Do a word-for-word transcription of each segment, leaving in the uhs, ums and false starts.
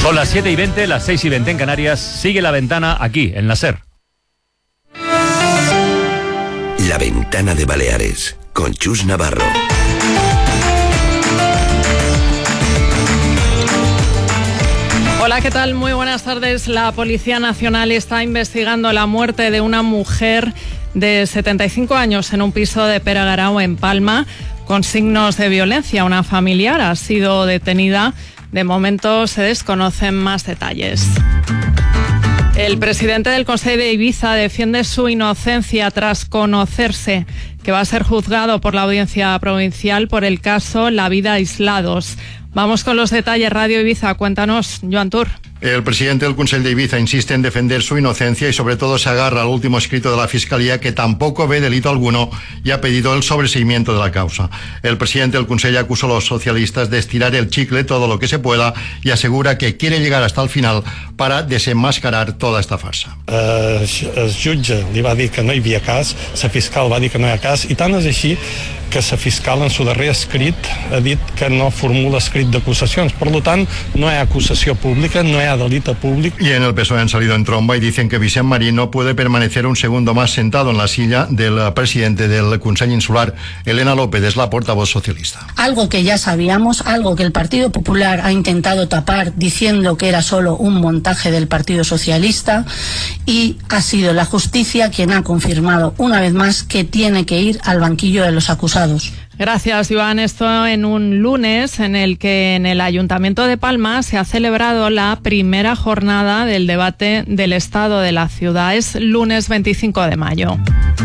Son las siete y veinte, las seis y veinte en Canarias. Sigue La Ventana aquí, en la SER. La Ventana de Baleares, con Chus Navarro. Hola, ¿qué tal? Muy buenas tardes. La Policía Nacional está investigando la muerte de una mujer de setenta y cinco años en un piso de Peragarao, en Palma, con signos de violencia. Una familiar ha sido detenida. De momento se desconocen más detalles. El presidente del Consell de Ibiza defiende su inocencia tras conocerse que va a ser juzgado por la Audiencia Provincial por el caso La Vida Aislados. Vamos con los detalles. Radio Ibiza, cuéntanos, Joan Tur. El presidente del Consell de Ibiza insiste en defender su inocencia y sobre todo se agarra al último escrito de la Fiscalía, que tampoco ve delito alguno y ha pedido el sobreseimiento de la causa. El presidente del Consell acusa a los socialistas de estirar el chicle todo lo que se pueda y asegura que quiere llegar hasta el final para desenmascarar toda esta farsa. El, el jutge li va dir que no hi havia cas, la fiscal va dir que no hi ha cas, i tant és així que la fiscal en su darrer escrit ha dit que no formula escrit d'acusacions. Per tant, no hi ha acusació pública, no hi ha delito público. Y en el P S O E han salido en tromba y dicen que Vicent Marín no puede permanecer un segundo más sentado en la silla del presidente del Consell Insular. Elena López es la portavoz socialista. Algo que ya sabíamos, algo que el Partido Popular ha intentado tapar diciendo que era solo un montaje del Partido Socialista, y ha sido la justicia quien ha confirmado una vez más que tiene que ir al banquillo de los acusados. Gracias, Iván. Esto en un lunes en el que en el Ayuntamiento de Palma se ha celebrado la primera jornada del debate del estado de la ciudad. Es lunes veinticinco de mayo.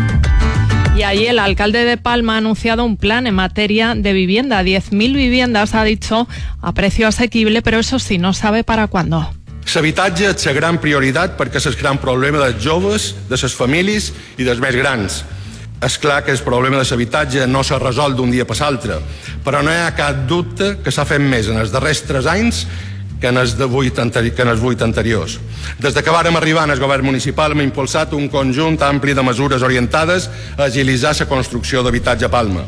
Y ahí el alcalde de Palma ha anunciado un plan en materia de vivienda. diez mil viviendas, ha dicho, a precio asequible, pero eso sí, no sabe para cuándo. L'habitatge és la gran prioritat perquè és el gran problema dels joves, de les famílies i dels més grans. És clar que el problema de l'habitatge no s'ha resolt d'un dia per l'altre, però no hi ha cap dubte que s'ha fet més en els darrers tres anys que en els, de vuit, que en els vuit anteriors. Des de que vàrem arribar en el govern municipal hem impulsat un conjunt ampli de mesures orientades a agilitzar la construcció d'habitatge a Palma.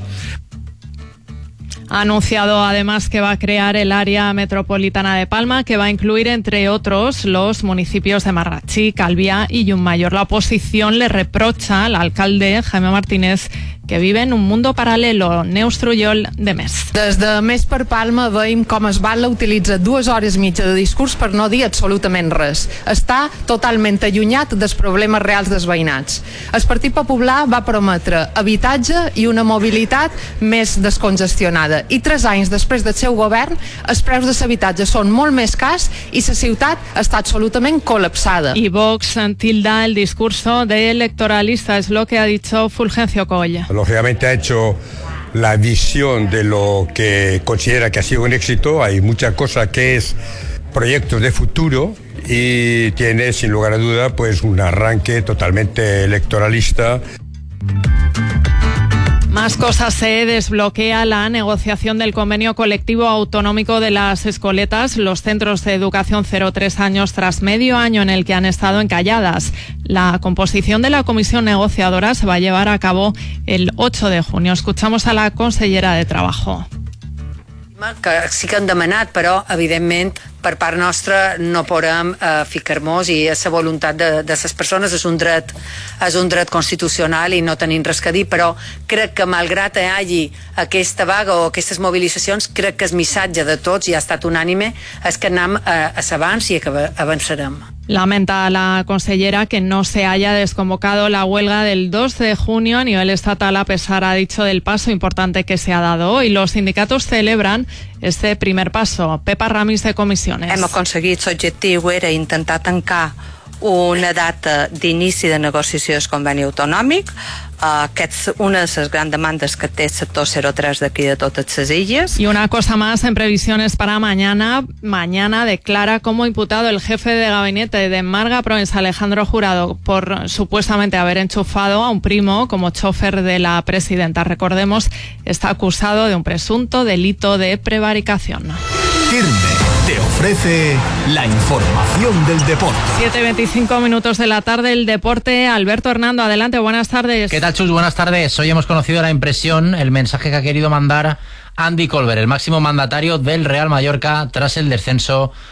Ha anunciado además que va a crear el área metropolitana de Palma, que va a incluir, entre otros, los municipios de Marratxí, Calvià y Llummayor. La oposición le reprocha al alcalde Jaime Martínez que vive en un mundo paral·lelo. Neus Trullol, de Més. Des de Més per Palma veiem com es Batlle utilitza dues hores mitja de discurs per no dir absolutament res. Està totalment allunyat dels problemes reals dels veïnats. El Partit Popular va prometre habitatge i una mobilitat més descongestionada, i tres anys després del seu govern els preus de l'habitatge són molt més cars i la ciutat està absolutament col·lapsada. Y Vox tilda el discurso de electoralista, es lo que ha dicho Fulgencio Coll. Lógicamente ha hecho la visión de lo que considera que ha sido un éxito. Hay muchas cosas que es proyectos de futuro y tiene, sin lugar a duda, pues un arranque totalmente electoralista. Más cosas. Se desbloquea la negociación del convenio colectivo autonómico de las escoletas, los centros de educación cero tres años, tras medio año en el que han estado encalladas. La composición de la comisión negociadora se va a llevar a cabo el ocho de junio. Escuchamos a la consellera de Trabajo. Que sí que han demanat, però evidentment per part nostra no podem eh, ficar-nos, i la voluntat de, de les persones és un dret és un dret constitucional i no tenim res que dir, però crec que malgrat hi hagi aquesta vaga o aquestes mobilitzacions, crec que el missatge de tots, i ha estat unànime, és que anem a, a l'abans i que avançarem. Lamenta la consellera que no se haya desconvocado la huelga del dos de junio a nivel estatal, a pesar, ha dicho, del paso importante que se ha dado hoy. Los sindicatos celebran este primer paso. Pepa Ramis, de Comissiones. Hem aconseguit l'objectiu, era intentar tancar una data d'inici de negociació del conveni autonòmic. Uh, Aquests, una de les grans demandes que té el sector cero tres d'aquí de totes les illes. Y una cosa más en previsiones para mañana. Mañana declara como imputado el jefe de gabinete de Marga Proens, Alejandro Jurado, por supuestamente haber enchufado a un primo como chofer de la presidenta. Recordemos, está acusado de un presunto delito de prevaricación. Firme te ofrece la información del deporte. siete veinticinco minutos de la tarde, el deporte. Alberto Hernando, adelante, buenas tardes. ¿Qué tal, Chus? Buenas tardes. Hoy hemos conocido la impresión, el mensaje que ha querido mandar Andy Colbert, el máximo mandatario del Real Mallorca tras el descenso